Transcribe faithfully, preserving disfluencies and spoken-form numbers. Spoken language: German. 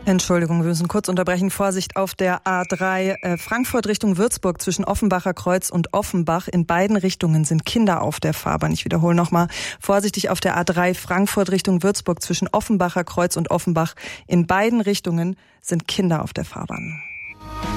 Entschuldigung, wir müssen kurz unterbrechen. Vorsicht auf der A drei äh, Frankfurt Richtung Würzburg zwischen Offenbacher Kreuz und Offenbach. In beiden Richtungen sind Kinder auf der Fahrbahn. Ich wiederhole nochmal. Vorsichtig auf der A drei Frankfurt Richtung Würzburg zwischen Offenbacher Kreuz und Offenbach. In beiden Richtungen sind Kinder auf der Fahrbahn.